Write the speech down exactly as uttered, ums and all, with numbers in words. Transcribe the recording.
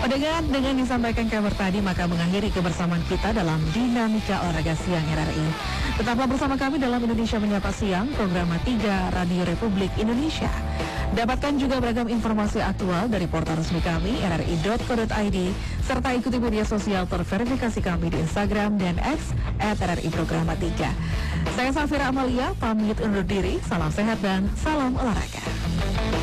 Dengan, dengan disampaikan kabar tadi, maka mengakhiri kebersamaan kita dalam Dinamika Olahraga Siang R R I. Tetaplah bersama kami dalam Indonesia Menyapa Siang, program tiga Radio Republik Indonesia. Dapatkan juga beragam informasi aktual dari portal resmi kami, r r i dot co dot i d, serta ikuti media sosial terverifikasi kami di Instagram dan X at R R I Programa tiga. Saya Safira Amalia, pamit undur diri, salam sehat dan salam olahraga.